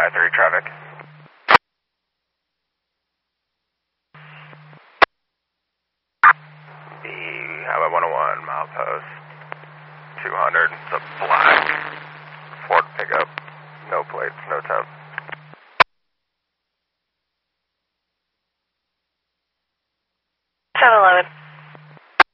I-30 traffic. Highway 101, milepost 200, it's a